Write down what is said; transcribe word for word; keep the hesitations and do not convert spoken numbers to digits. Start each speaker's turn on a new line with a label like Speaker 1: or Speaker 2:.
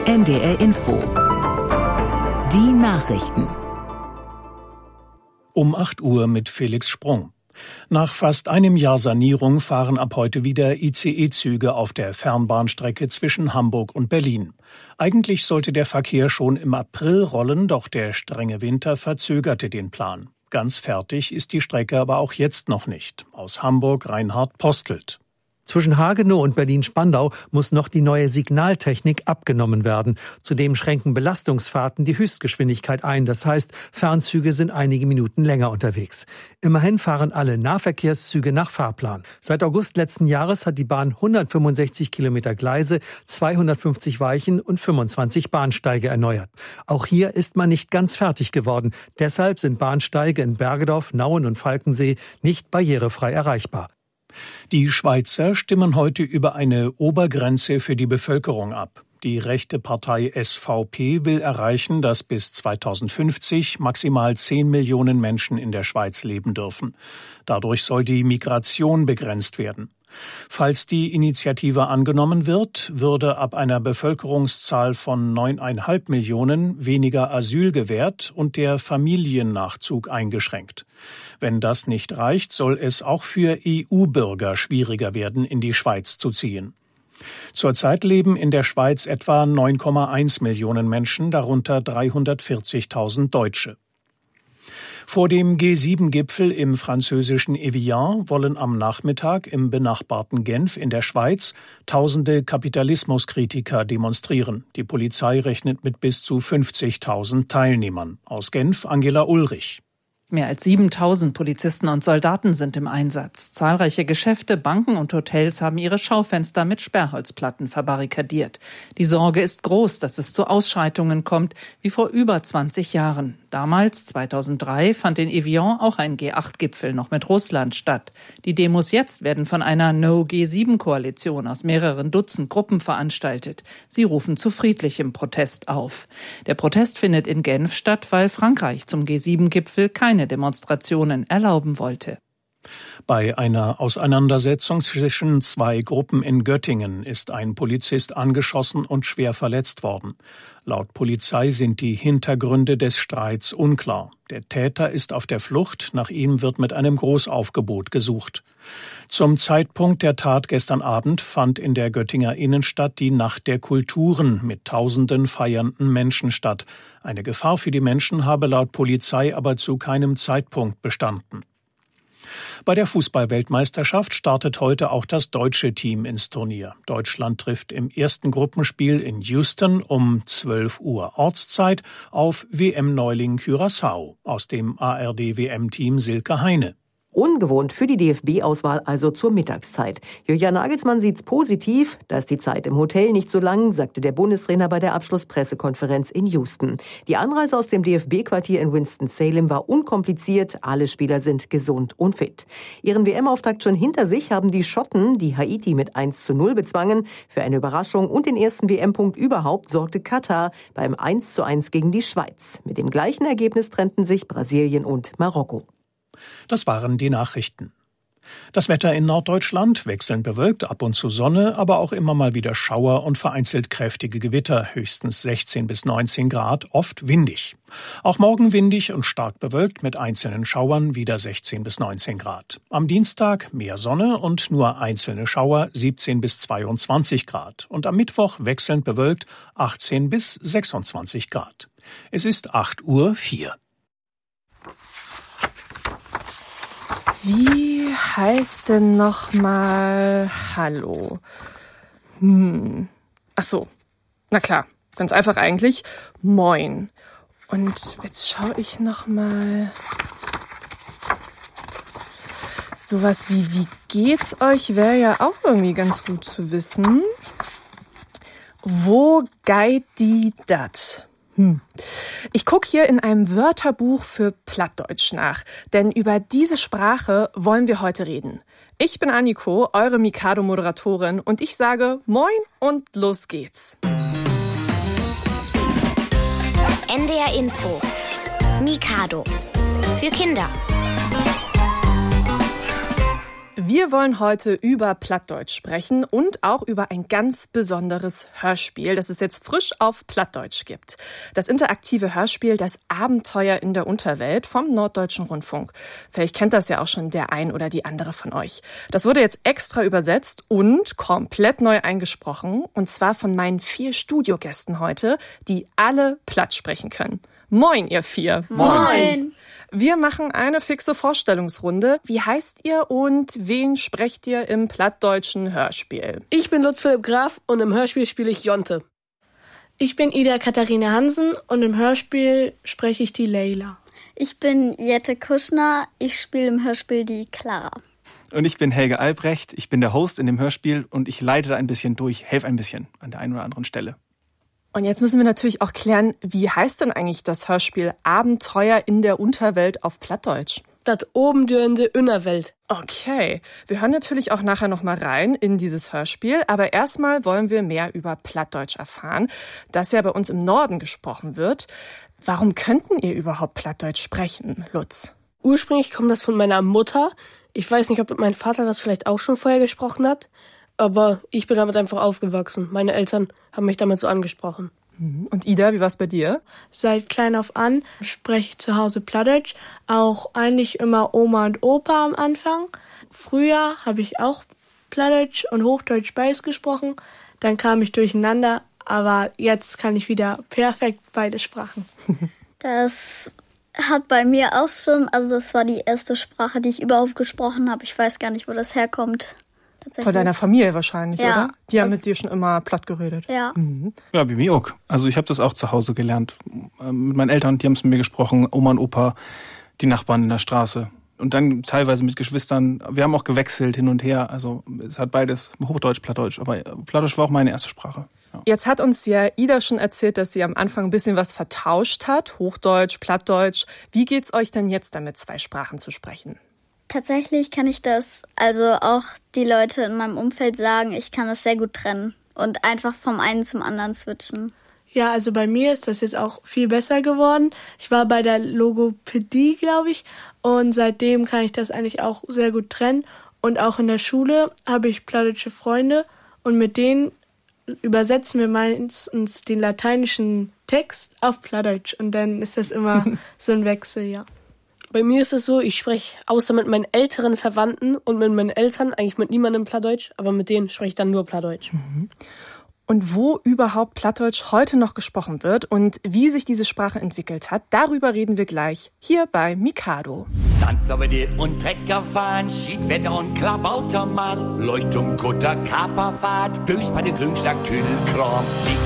Speaker 1: N D R Info. Die Nachrichten.
Speaker 2: Um acht Uhr mit Felix Sprung. Nach fast einem Jahr Sanierung fahren ab heute wieder I C E-Züge auf der Fernbahnstrecke zwischen Hamburg und Berlin. Eigentlich sollte der Verkehr schon im April rollen, doch der strenge Winter verzögerte den Plan. Ganz fertig ist die Strecke aber auch jetzt noch nicht. Aus Hamburg Reinhard Postelt.
Speaker 3: Zwischen Hagenow und Berlin-Spandau muss noch die neue Signaltechnik abgenommen werden. Zudem schränken Belastungsfahrten die Höchstgeschwindigkeit ein. Das heißt, Fernzüge sind einige Minuten länger unterwegs. Immerhin fahren alle Nahverkehrszüge nach Fahrplan. Seit August letzten Jahres hat die Bahn hundertfünfundsechzig Kilometer Gleise, zweihundertfünfzig Weichen und fünfundzwanzig Bahnsteige erneuert. Auch hier ist man nicht ganz fertig geworden. Deshalb sind Bahnsteige in Bergedorf, Nauen und Falkensee nicht barrierefrei erreichbar.
Speaker 2: Die Schweizer stimmen heute über eine Obergrenze für die Bevölkerung ab. Die rechte Partei S V P will erreichen, dass bis zweitausendfünfzig maximal zehn Millionen Menschen in der Schweiz leben dürfen. Dadurch soll die Migration begrenzt werden. Falls die Initiative angenommen wird, würde ab einer Bevölkerungszahl von neuneinhalb Millionen weniger Asyl gewährt und der Familiennachzug eingeschränkt. Wenn das nicht reicht, soll es auch für E U-Bürger schwieriger werden, in die Schweiz zu ziehen. Zurzeit leben in der Schweiz etwa neun Komma eins Millionen Menschen, darunter dreihundertvierzigtausend Deutsche. Vor dem G sieben Gipfel im französischen Evian wollen am Nachmittag im benachbarten Genf in der Schweiz tausende Kapitalismuskritiker demonstrieren. Die Polizei rechnet mit bis zu fünfzigtausend Teilnehmern. Aus Genf Angela Ulrich.
Speaker 4: Mehr als siebentausend Polizisten und Soldaten sind im Einsatz. Zahlreiche Geschäfte, Banken und Hotels haben ihre Schaufenster mit Sperrholzplatten verbarrikadiert. Die Sorge ist groß, dass es zu Ausschreitungen kommt, wie vor über zwanzig Jahren. Damals, zweitausenddrei, fand in Evian auch ein G acht Gipfel noch mit Russland statt. Die Demos jetzt werden von einer No-G sieben Koalition aus mehreren Dutzend Gruppen veranstaltet. Sie rufen zu friedlichem Protest auf. Der Protest findet in Genf statt, weil Frankreich zum G sieben Gipfel keine Demonstrationen erlauben wollte.
Speaker 2: Bei einer Auseinandersetzung zwischen zwei Gruppen in Göttingen ist ein Polizist angeschossen und schwer verletzt worden. Laut Polizei sind die Hintergründe des Streits unklar. Der Täter ist auf der Flucht, nach ihm wird mit einem Großaufgebot gesucht. Zum Zeitpunkt der Tat gestern Abend fand in der Göttinger Innenstadt die Nacht der Kulturen mit tausenden feiernden Menschen statt. Eine Gefahr für die Menschen habe laut Polizei aber zu keinem Zeitpunkt bestanden. Bei der Fußball-Weltmeisterschaft startet heute auch das deutsche Team ins Turnier. Deutschland trifft im ersten Gruppenspiel in Houston um zwölf Uhr Ortszeit auf W M-Neuling Curaçao. Aus dem A R D-W M-Team Silke Heine.
Speaker 5: Ungewohnt für die D F B-Auswahl also zur Mittagszeit. Julian Nagelsmann sieht's positiv. Da ist die Zeit im Hotel nicht so lang, sagte der Bundestrainer bei der Abschlusspressekonferenz in Houston. Die Anreise aus dem D F B-Quartier in Winston-Salem war unkompliziert. Alle Spieler sind gesund und fit. Ihren W M-Auftakt schon hinter sich haben die Schotten, die Haiti mit eins zu null bezwangen. Für eine Überraschung und den ersten W M-Punkt überhaupt sorgte Katar beim eins zu eins gegen die Schweiz. Mit dem gleichen Ergebnis trennten sich Brasilien und Marokko.
Speaker 2: Das waren die Nachrichten. Das Wetter in Norddeutschland wechselnd bewölkt, ab und zu Sonne, aber auch immer mal wieder Schauer und vereinzelt kräftige Gewitter, höchstens sechzehn bis neunzehn Grad, oft windig. Auch morgen windig und stark bewölkt mit einzelnen Schauern, wieder sechzehn bis neunzehn Grad. Am Dienstag mehr Sonne und nur einzelne Schauer, siebzehn bis zweiundzwanzig Grad. Und am Mittwoch wechselnd bewölkt, achtzehn bis sechsundzwanzig Grad. Es ist acht Uhr vier.
Speaker 6: Wie heißt denn nochmal Hallo? Hm. Ach so. Na klar. Ganz einfach eigentlich. Moin. Und jetzt schaue ich nochmal. Sowas wie, wie geht's euch, wäre ja auch irgendwie ganz gut zu wissen. Wo geit die dat? Hm. Ich gucke hier in einem Wörterbuch für Plattdeutsch nach, denn über diese Sprache wollen wir heute reden. Ich bin Anniko, eure Mikado-Moderatorin, und ich sage Moin und los geht's.
Speaker 7: N D R Info. Mikado. Für Kinder.
Speaker 6: Wir wollen heute über Plattdeutsch sprechen und auch über ein ganz besonderes Hörspiel, das es jetzt frisch auf Plattdeutsch gibt. Das interaktive Hörspiel Das Abenteuer in der Unterwelt vom Norddeutschen Rundfunk. Vielleicht kennt das ja auch schon der ein oder die andere von euch. Das wurde jetzt extra übersetzt und komplett neu eingesprochen. Und zwar von meinen vier Studiogästen heute, die alle Platt sprechen können. Moin, ihr vier.
Speaker 8: Moin.
Speaker 6: Wir machen eine fixe Vorstellungsrunde. Wie heißt ihr und wen sprecht ihr im plattdeutschen Hörspiel?
Speaker 8: Ich bin Lutz Philipp Graf und im Hörspiel spiele ich Jonte.
Speaker 9: Ich bin Ida Katharina Hansen und im Hörspiel spreche ich die Leila.
Speaker 10: Ich bin Jette Kuschner, ich spiele im Hörspiel die Clara.
Speaker 11: Und ich bin Helge Albrecht, ich bin der Host in dem Hörspiel und ich leite da ein bisschen durch, helfe ein bisschen an der einen oder anderen Stelle.
Speaker 6: Und jetzt müssen wir natürlich auch klären, wie heißt denn eigentlich das Hörspiel Abenteuer in der Unterwelt auf Plattdeutsch?
Speaker 8: Das obendürende Innerwelt.
Speaker 6: Okay, wir hören natürlich auch nachher noch mal rein in dieses Hörspiel, aber erstmal wollen wir mehr über Plattdeutsch erfahren, das ja bei uns im Norden gesprochen wird. Warum könnten ihr überhaupt Plattdeutsch sprechen, Lutz?
Speaker 8: Ursprünglich kommt das von meiner Mutter. Ich weiß nicht, ob mein Vater das vielleicht auch schon vorher gesprochen hat. Aber ich bin damit einfach aufgewachsen. Meine Eltern haben mich damit so angesprochen.
Speaker 6: Und Ida, wie war's bei dir?
Speaker 9: Seit klein auf an spreche ich zu Hause Plattdeutsch. Auch eigentlich immer Oma und Opa am Anfang. Früher habe ich auch Plattdeutsch und Hochdeutsch beides gesprochen. Dann kam ich durcheinander. Aber jetzt kann ich wieder perfekt beide Sprachen.
Speaker 10: Das hat bei mir auch schon, also das war die erste Sprache, die ich überhaupt gesprochen habe. Ich weiß gar nicht, wo das herkommt.
Speaker 6: Von deiner Familie wahrscheinlich,
Speaker 10: ja.
Speaker 6: Oder? Die haben
Speaker 10: also,
Speaker 6: mit dir schon immer platt geredet.
Speaker 10: Ja.
Speaker 6: Mhm.
Speaker 11: Ja, bei mir auch. Also ich habe das auch zu Hause gelernt. Mit meinen Eltern, die haben es mit mir gesprochen, Oma und Opa, die Nachbarn in der Straße. Und dann teilweise mit Geschwistern. Wir haben auch gewechselt hin und her. Also es hat beides, Hochdeutsch, Plattdeutsch. Aber Plattdeutsch war auch meine erste Sprache. Ja.
Speaker 6: Jetzt hat uns ja Ida schon erzählt, dass sie am Anfang ein bisschen was vertauscht hat. Hochdeutsch, Plattdeutsch. Wie geht's euch denn jetzt damit, zwei Sprachen zu sprechen?
Speaker 10: Tatsächlich kann ich das, also auch die Leute in meinem Umfeld sagen, ich kann das sehr gut trennen und einfach vom einen zum anderen switchen.
Speaker 9: Ja, also bei mir ist das jetzt auch viel besser geworden. Ich war bei der Logopädie, glaube ich, und seitdem kann ich das eigentlich auch sehr gut trennen. Und auch in der Schule habe ich plattdeutsche Freunde und mit denen übersetzen wir meistens den lateinischen Text auf Plattdeutsch und dann ist das immer so ein Wechsel, ja.
Speaker 8: Bei mir ist es so, ich spreche außer mit meinen älteren Verwandten und mit meinen Eltern eigentlich mit niemandem Plattdeutsch, aber mit denen spreche ich dann nur Plattdeutsch.
Speaker 6: Mhm. Und wo überhaupt Plattdeutsch heute noch gesprochen wird und wie sich diese Sprache entwickelt hat, darüber reden wir gleich hier bei Mikado.
Speaker 12: Tanz über die und Trecker fahren, Schiedwetter und Klabautermann, Leuchtturm, Kutter, Kaperfahrt, Dös bei der Grünschlag, Tüdelkram. Die